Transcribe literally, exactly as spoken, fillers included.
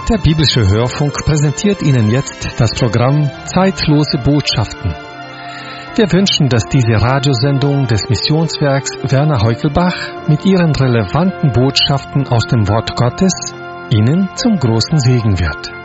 Der biblische Hörfunk präsentiert Ihnen jetzt das Programm Zeitlose Botschaften. Wir wünschen, dass diese Radiosendung des Missionswerks Werner Heukelbach mit ihren relevanten Botschaften aus dem Wort Gottes Ihnen zum großen Segen wird.